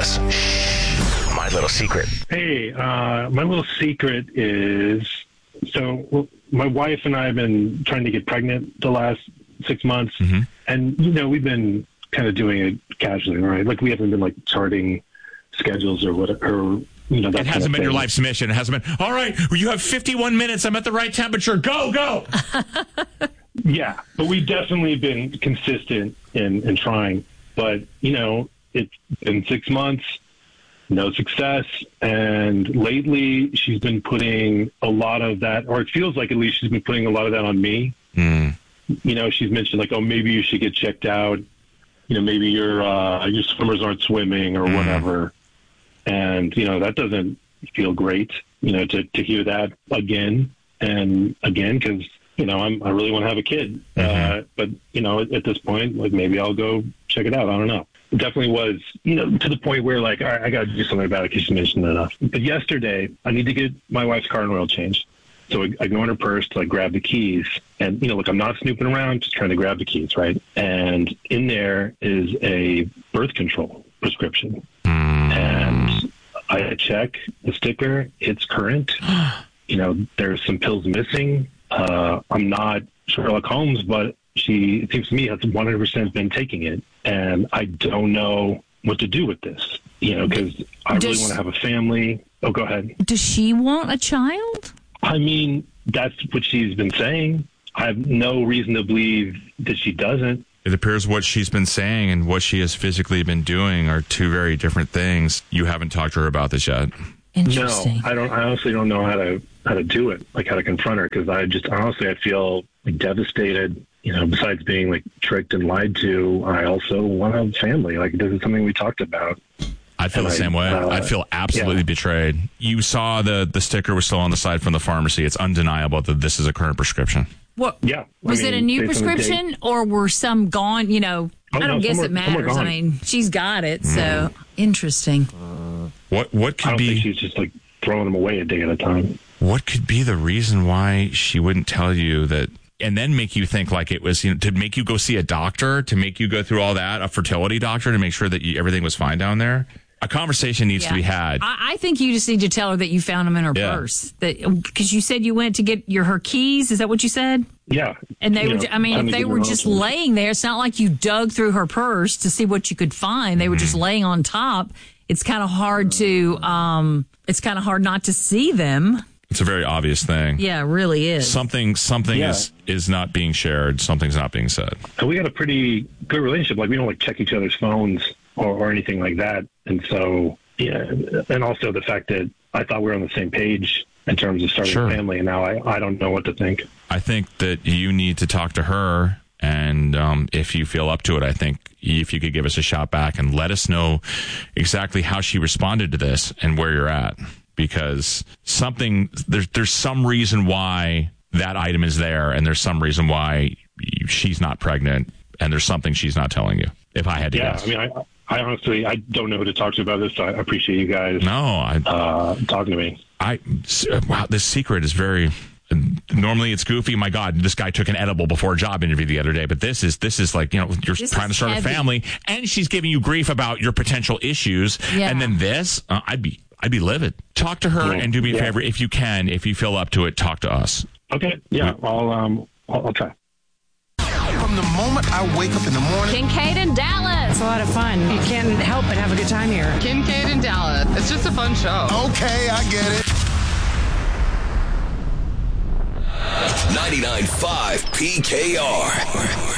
Dallas. Shh. My little secret. Hey, my little secret is, so my wife and I have been trying to get pregnant the last 6 months. Mm-hmm. And, we've been kind of doing it casually, right? Like we haven't been like charting schedules or whatever. That it hasn't been your life's mission. It hasn't been, all right, you have 51 minutes. I'm at the right temperature. Go. Yeah, but we've definitely been consistent in trying. But, it's been 6 months, no success. And lately she's been putting a lot of that, or it feels like at least she's been putting a lot of that on me. Mm. She's mentioned like, oh, maybe you should get checked out. Maybe your swimmers aren't swimming or whatever. And, that doesn't feel great, to hear that again and again, because, I really want to have a kid. Mm-hmm. But, at this point, like maybe I'll go check it out. I don't know. It definitely was, to the point where like, all right, I got to do something about it because she mentioned it enough. But yesterday, I need to get my wife's car and oil changed. So I go in her purse to like grab the keys. And, look, I'm not snooping around, just trying to grab the keys, right? And in there is a birth control prescription. And I check the sticker. It's current. There's some pills missing. I'm not Sherlock Holmes, but it seems to me, has 100% been taking it. And I don't know what to do with this, because I really want to have a family. Oh, go ahead. Does she want a child? I mean, that's what she's been saying. I have no reason to believe that she doesn't. It appears what she's been saying and what she has physically been doing are two very different things. You haven't talked to her about this yet. Interesting. No, I honestly don't know how to do it, like how to confront her, because I feel like devastated. Besides being like tricked and lied to, I also want a family. Like this is something we talked about. I'd feel the same way. I'd feel absolutely betrayed. You saw the sticker was still on the side from the pharmacy. It's undeniable that this is a current prescription. What? Yeah. Was it a new prescription or were some gone? I don't guess it matters. I mean, she's got it, so interesting. What could I don't be? think she's just like throwing them away a day at a time. What could be the reason why she wouldn't tell you that, and then make you think like it was, to make you go see a doctor, to make you go through all that, a fertility doctor, to make sure that everything was fine down there? A conversation needs to be had. I think you just need to tell her that you found them in her purse. Because you said you went to get her keys. Is that what you said? Yeah. And they were, if they were just laying there, it's not like you dug through her purse to see what you could find. They were just laying on top. It's kind of hard to, not to see them. It's a very obvious thing. Yeah, it really is. Something is not being shared. Something's not being said. And we got a pretty good relationship. Like we don't like check each other's phones or anything like that. And so, and also the fact that I thought we were on the same page in terms of starting a family, and now I don't know what to think. I think that you need to talk to her, and if you feel up to it, I think if you could give us a shot back and let us know exactly how she responded to this and where you're at, because there's some reason why that item is there, and there's some reason why she's not pregnant, and there's something she's not telling you, if I had to guess. I honestly, I don't know who to talk to about this, so I appreciate you guys talking to me. Wow, this secret is very... Normally it's goofy. My God, this guy took an edible before a job interview the other day, but this is like, you're trying to start a family, and she's giving you grief about your potential issues, and then this, I'd be livid. Talk to her and do me a favor if you can. If you feel up to it, talk to us. Okay, yeah, I'll try. From the moment I wake up in the morning. Kincaid and Dallas. It's a lot of fun. You can't help but have a good time here. Kincaid and Dallas. It's just a fun show. Okay, I get it. 99.5 PKR.